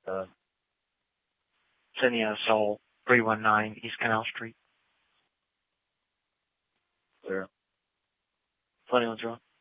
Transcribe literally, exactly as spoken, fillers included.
uh, Cenia Soul, three one nine East Canal Street. There. twenty-one John.